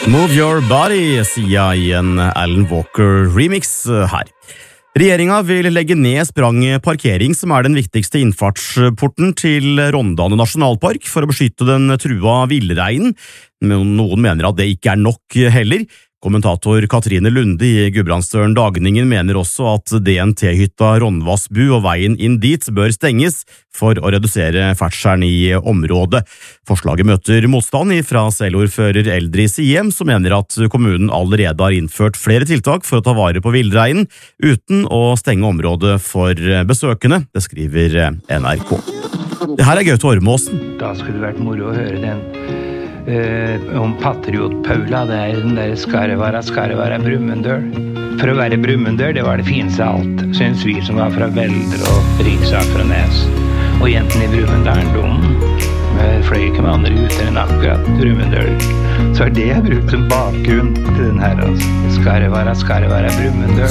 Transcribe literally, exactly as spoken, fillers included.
Move Your Body, sier i en Alan Walker remix her. Regjeringa vil legge ned Sprang parkering, som er den viktigste innfartsporten til Rondane nasjonalpark, for å beskytte den trua villreinen. Men noen mener at det ikke er nok heller. Kommentator Katrine Lunde i Gudbrandsdølen Dagningen mener også at D N T-hytta Ronnvassbu og veien inn dit bør stenges for å redusere ferdselen i området. Forslaget møter motstand fra selvordfører Eldris Siem, som mener at kommunen allerede har innført flere tiltak for å ta vare på villreinen, uten å stenge området for besøkende. Det skriver N R K. Det her er Gaute Ormåsen. Da skulle det vært moro å høre den Uh, om Patriot-Paula, det er den der Skarvara, Skarvara, Brumunddøl. For å være Brumunddøl, det var det fineste av alt, synes vi som var fra Velder og Riksak fra Nes. Og jentene i Brumunddølen, de fløy ikke med andre ute enn akkurat Brumunddøl. Så er det jeg brukt som bakgrunn til den her, altså. Skarvara, Skarvara, Brumunddøl.